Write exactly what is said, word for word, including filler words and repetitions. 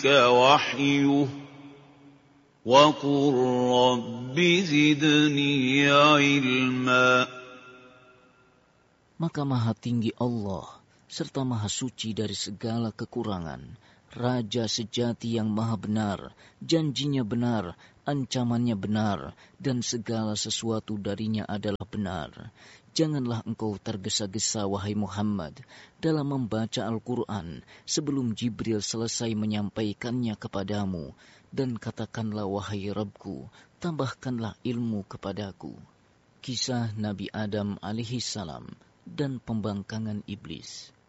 وحيه وقل رب زدني علما. Maka maha tinggi Allah, serta maha suci dari segala kekurangan. Raja sejati yang maha benar, janjinya benar, ancamannya benar, dan segala sesuatu darinya adalah benar. Janganlah engkau tergesa-gesa, wahai Muhammad, dalam membaca Al-Quran sebelum Jibril selesai menyampaikannya kepadamu. Dan katakanlah, wahai Rabbku, tambahkanlah ilmu kepadaku. Kisah Nabi Adam alaihi salam dan pembangkangan iblis.